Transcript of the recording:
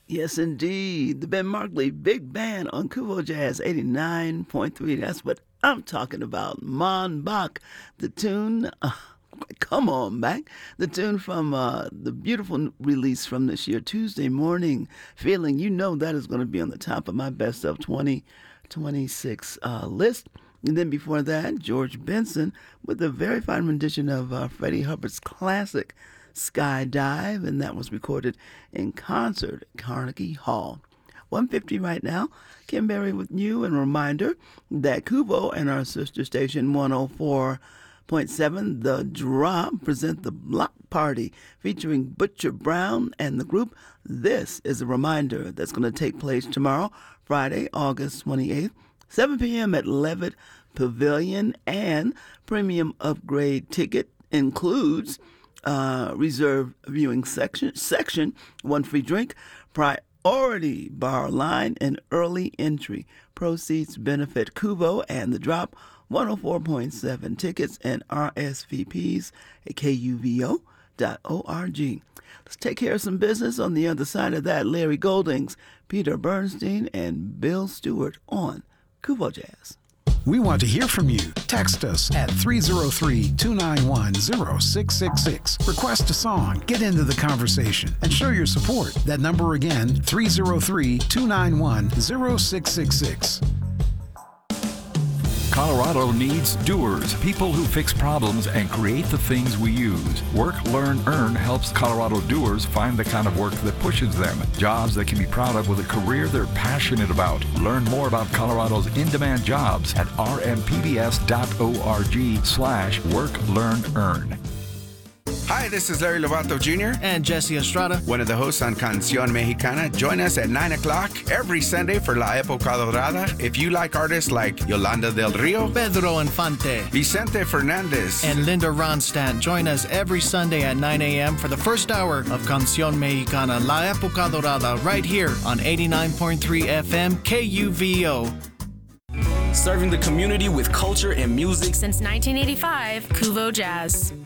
Yes, indeed. The Ben Markley Big Band on Kuvo Jazz 89.3. That's what I'm talking about. Mon Bach, the tune. Come on back. The tune from the beautiful release from this year, Tuesday Morning Feeling. You know that is going to be on the top of my best of 2026 list. And then before that, George Benson with a very fine rendition of Freddie Hubbard's classic Skydive, and that was recorded in concert at Carnegie Hall. 150 right now. Kim Berry with you, and a reminder that Kuvo and our sister station 104.7 The Drop present the Block Party featuring Butcher Brown and the group. This is a reminder that's going to take place tomorrow, Friday, August 28th, 7 p.m. at Levitt Pavilion, and premium upgrade ticket includes reserve viewing section, one free drink, priority bar line, and early entry. Proceeds benefit Kuvo and the Drop. 104.7 tickets and RSVPs at kuvo.org. Let's take care of some business. On the other side of that, Larry Goldings, Peter Bernstein, and Bill Stewart on Kuvo Jazz. We want to hear from you. Text us at 303-291-0666. Request a song, get into the conversation, and show your support. That number again, 303-291-0666. Colorado needs doers, people who fix problems and create the things we use. Work, Learn, Earn helps Colorado doers find the kind of work that pushes them. Jobs they can be proud of with a career they're passionate about. Learn more about Colorado's in-demand jobs at rmpbs.org/work, learn, earn. Hi, this is Larry Lovato Jr. and Jesse Estrada, one of the hosts on Canción Mexicana. Join us at 9 o'clock every Sunday for La Época Dorada. If you like artists like Yolanda del Rio, Pedro Infante, Vicente Fernandez, and Linda Ronstadt, join us every Sunday at 9 a.m. for the first hour of Canción Mexicana, La Época Dorada, right here on 89.3 FM KUVO. Serving the community with culture and music since 1985, Kuvo Jazz.